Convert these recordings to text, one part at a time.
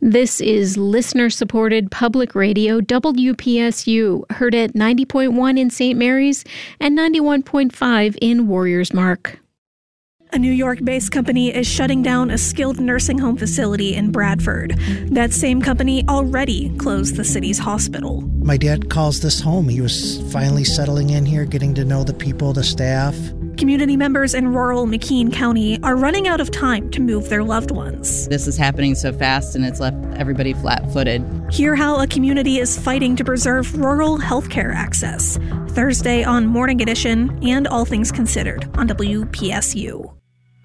This is listener-supported public radio WPSU, heard at 90.1 in St. Mary's and 91.5 in Warriors Mark. A New York-based company is shutting down a skilled nursing home facility in Bradford. That same company already closed the city's hospital. My dad calls this home. He was finally settling in here, getting to know the people, the staff. Community members in rural McKean County are running out of time to move their loved ones. This is happening so fast, and it's left everybody flat-footed. Hear how a community is fighting to preserve rural healthcare access. Thursday on Morning Edition and All Things Considered on WPSU.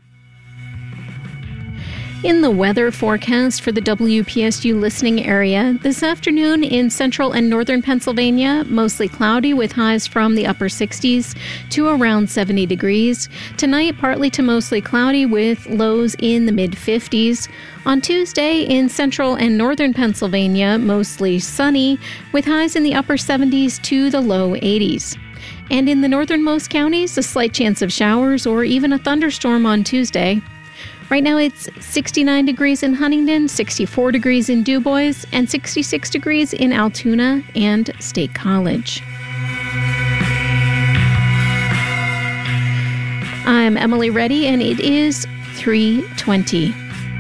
In the weather forecast for the WPSU listening area, this afternoon in central and northern Pennsylvania, mostly cloudy with highs from the upper 60s to around 70 degrees. Tonight, partly to mostly cloudy with lows in the mid-50s. On Tuesday, in central and northern Pennsylvania, mostly sunny with highs in the upper 70s to the low 80s. And in the northernmost counties, a slight chance of showers or even a thunderstorm on Tuesday. Right now it's 69 degrees in Huntingdon, 64 degrees in DuBois, and 66 degrees in Altoona and State College. I'm Emily Reddy, and it is 3:20.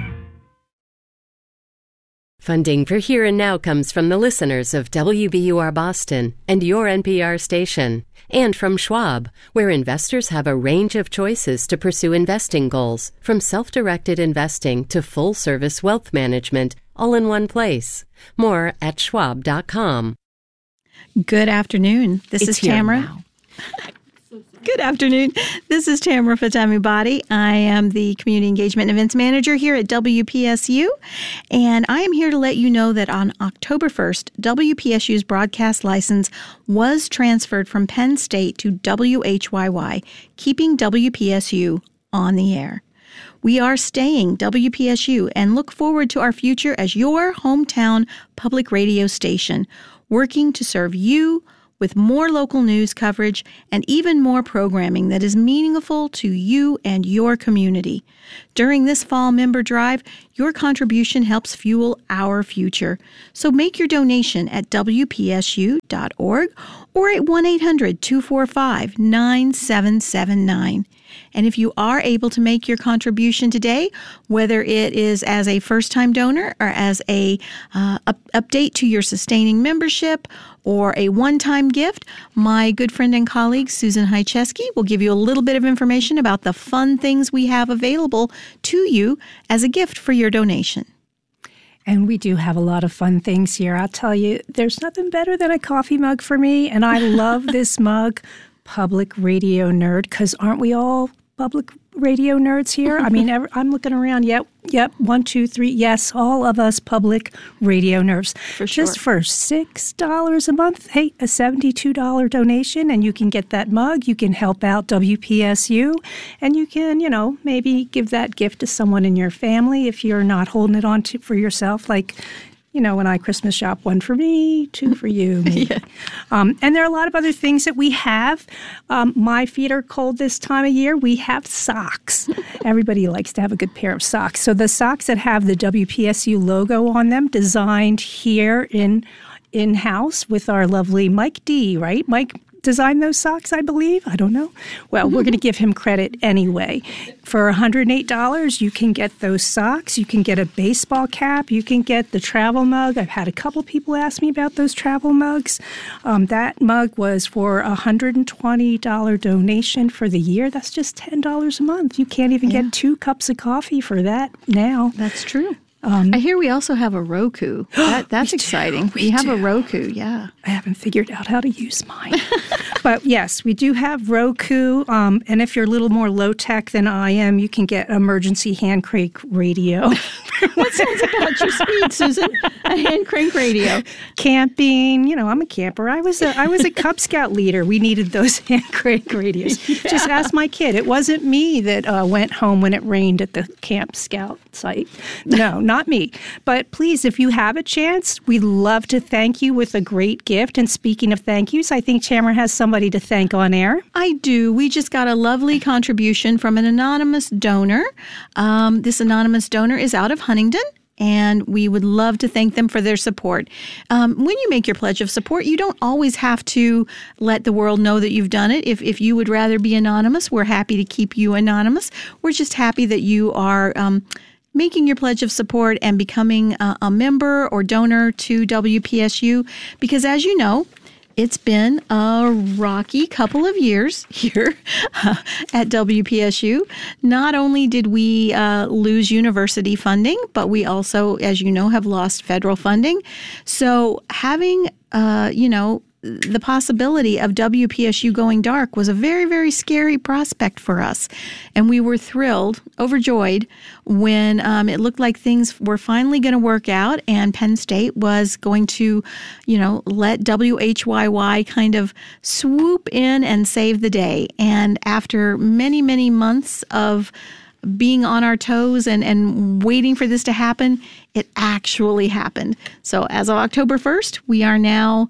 Funding for Here and Now comes from the listeners of WBUR Boston and your NPR station, and from Schwab, where investors have a range of choices to pursue investing goals, from self-directed investing to full-service wealth management, all in one place. More at schwab.com. Good afternoon. This is Tamara. Good afternoon. This is Tamara Fatami-Body. I am the Community Engagement and Events Manager here at WPSU, and I am here to let you know that on October 1st, WPSU's broadcast license was transferred from Penn State to WHYY, keeping WPSU on the air. We are staying WPSU and look forward to our future as your hometown public radio station, working to serve you with more local news coverage and even more programming that is meaningful to you and your community. During this fall member drive, your contribution helps fuel our future. So make your donation at WPSU.org or at 1-800-245-9779. And if you are able to make your contribution today, whether it is as a first-time donor or as a update to your sustaining membership or a one-time gift, my good friend and colleague Susan Hycheski will give you a little bit of information about the fun things we have available to you as a gift for your donation. And we do have a lot of fun things here. I'll tell you, there's nothing better than a coffee mug for me, and I love this mug. Public radio nerd, because aren't we all public radio nerds here? I mean, I'm looking around. Yep, 1, 2, 3. Yes, all of us public radio nerds. For sure. Just for $6 a month, hey, a $72 donation, and you can get that mug. You can help out WPSU, and you can, maybe give that gift to someone in your family if you're not holding it on for yourself, like, when I Christmas shop, 1 for me, 2 for you. Yeah. And there are a lot of other things that we have. My feet are cold this time of year. We have socks. Everybody likes to have a good pair of socks. So the socks that have the WPSU logo on them, designed here in-house with our lovely Mike D, right? Mike designed those socks, I believe. I don't know. Well, we're going to give him credit anyway. For $108, you can get those socks. You can get a baseball cap. You can get the travel mug. I've had a couple people ask me about those travel mugs. That mug was for a $120 donation for the year. That's just $10 a month. You can't even get 2 cups of coffee for that now. That's true. I hear we also have a Roku. That's exciting. We have a Roku, yeah. I haven't figured out how to use mine. But yes, we do have Roku. And if you're a little more low-tech than I am, you can get emergency hand crank radio. What sounds about your speed, Susan? A hand crank radio. Camping. I'm a camper. I was a Cub Scout leader. We needed those hand crank radios. Yeah. Just ask my kid. It wasn't me that went home when it rained at the Camp Scout site. No, not me. But please, if you have a chance, we'd love to thank you with a great gift. And speaking of thank yous, I think Tamara has somebody to thank on air. I do. We just got a lovely contribution from an anonymous donor. This anonymous donor is out of Huntingdon. and we would love to thank them for their support. When you make your pledge of support, you don't always have to let the world know that you've done it. If you would rather be anonymous, we're happy to keep you anonymous. We're just happy that you are making your pledge of support and becoming a member or donor to WPSU, because as you know, it's been a rocky couple of years here at WPSU. Not only did we lose university funding, but we also, as you know, have lost federal funding. So having, the possibility of WPSU going dark was a very, very scary prospect for us. And we were thrilled, overjoyed, when it looked like things were finally going to work out and Penn State was going to, let WHYY kind of swoop in and save the day. And after many, many months of being on our toes and waiting for this to happen, it actually happened. So as of October 1st, we are now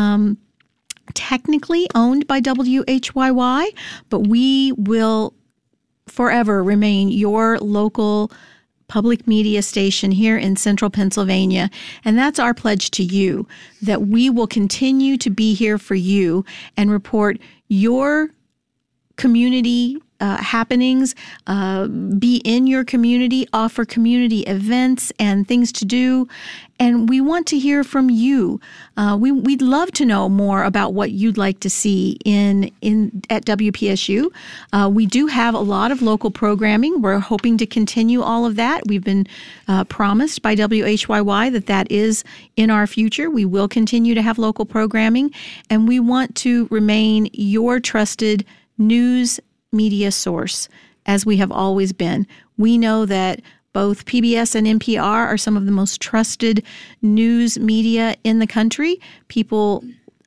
technically owned by WHYY, but we will forever remain your local public media station here in central Pennsylvania. And that's our pledge to you, that we will continue to be here for you and report your community happenings, be in your community, offer community events and things to do. And we want to hear from you. We'd love to know more about what you'd like to see at WPSU. We do have a lot of local programming. We're hoping to continue all of that. We've been promised by WHYY that is in our future. We will continue to have local programming, and we want to remain your trusted news media source, as we have always been. We know that both PBS and NPR are some of the most trusted news media in the country. People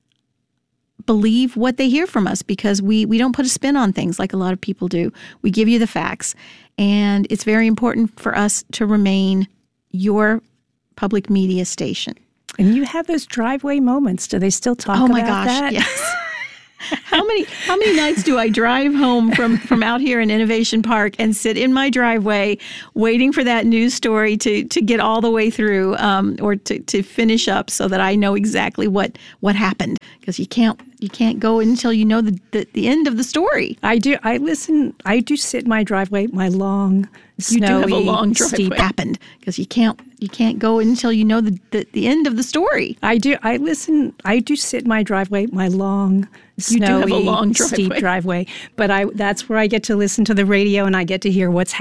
believe what they hear from us because we don't put a spin on things like a lot of people do. We give you the facts. And it's very important for us to remain your public media station. And you have those driveway moments. Do they still talk about that? Oh my gosh, yes. How many nights do I drive home from out here in Innovation Park and sit in my driveway waiting for that news story to get all the way through or to finish up so that I know exactly what happened, because you can't go until you know the end of the story. I do sit in my driveway, my long, snowy, you do have a long driveway. Steep. Happened, because you can't go until you know the end of the story. I do sit in my driveway, my long, snowy, you do have a long steep driveway. But that's where I get to listen to the radio and I get to hear what's